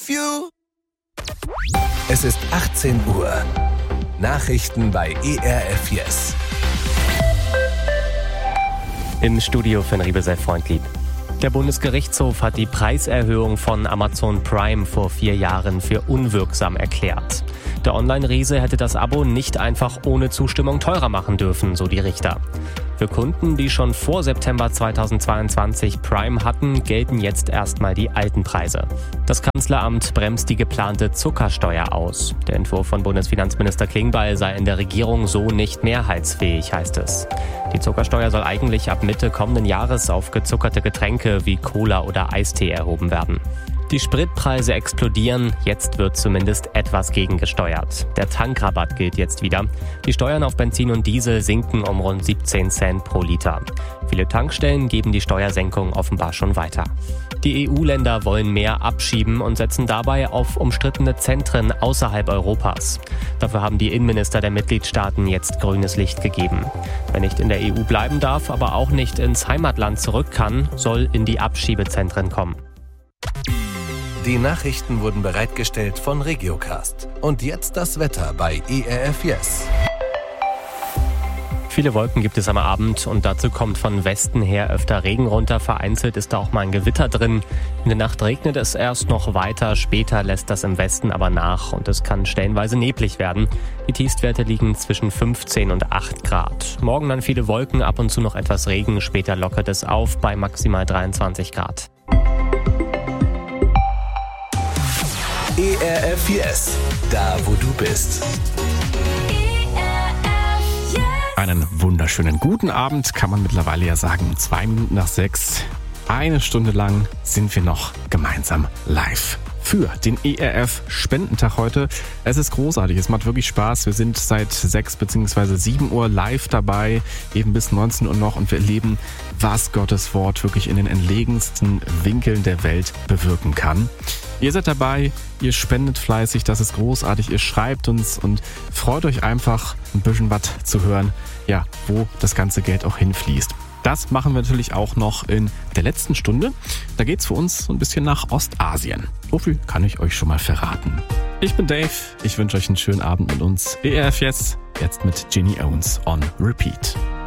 Es ist 18 Uhr. Nachrichten bei ERF Yes. Im Studio von Riebesel Freundlieb. Der Bundesgerichtshof hat die Preiserhöhung von Amazon Prime vor 4 Jahren für unwirksam erklärt. Der Online-Riese hätte das Abo nicht einfach ohne Zustimmung teurer machen dürfen, so die Richter. Für Kunden, die schon vor September 2022 Prime hatten, gelten jetzt erstmal die alten Preise. Das Kanzleramt bremst die geplante Zuckersteuer aus. Der Entwurf von Bundesfinanzminister Klingbeil sei in der Regierung so nicht mehrheitsfähig, heißt es. Die Zuckersteuer soll eigentlich ab Mitte kommenden Jahres auf gezuckerte Getränke wie Cola oder Eistee erhoben werden. Die Spritpreise explodieren, jetzt wird zumindest etwas gegengesteuert. Der Tankrabatt gilt jetzt wieder. Die Steuern auf Benzin und Diesel sinken um rund 17 Cent pro Liter. Viele Tankstellen geben die Steuersenkung offenbar schon weiter. Die EU-Länder wollen mehr abschieben und setzen dabei auf umstrittene Zentren außerhalb Europas. Dafür haben die Innenminister der Mitgliedstaaten jetzt grünes Licht gegeben. Wer nicht in der EU bleiben darf, aber auch nicht ins Heimatland zurück kann, soll in die Abschiebezentren kommen. Die Nachrichten wurden bereitgestellt von Regiocast. Und jetzt das Wetter bei ERF Yes. Viele Wolken gibt es am Abend und dazu kommt von Westen her öfter Regen runter. Vereinzelt ist da auch mal ein Gewitter drin. In der Nacht regnet es erst noch weiter, später lässt das im Westen aber nach und es kann stellenweise neblig werden. Die Tiefstwerte liegen zwischen 15 und 8 Grad. Morgen dann viele Wolken, ab und zu noch etwas Regen, später lockert es auf bei maximal 23 Grad. ERF Yes, da wo du bist. Einen wunderschönen guten Abend, kann man mittlerweile ja sagen. 2 Minuten nach 6. Eine Stunde lang sind wir noch gemeinsam live für den ERF Spendentag heute. Es ist großartig, es macht wirklich Spaß. Wir sind seit 6 bzw. 7 Uhr live dabei, eben bis 19 Uhr noch, und wir erleben, was Gottes Wort wirklich in den entlegensten Winkeln der Welt bewirken kann. Ihr seid dabei, ihr spendet fleißig, das ist großartig, ihr schreibt uns und freut euch einfach, ein bisschen was zu hören, ja, wo das ganze Geld auch hinfließt. Das machen wir natürlich auch noch in der letzten Stunde. Da geht's für uns so ein bisschen nach Ostasien. So viel kann ich euch schon mal verraten. Ich bin Dave, ich wünsche euch einen schönen Abend mit uns. ERF jetzt mit Ginny Owens on Repeat.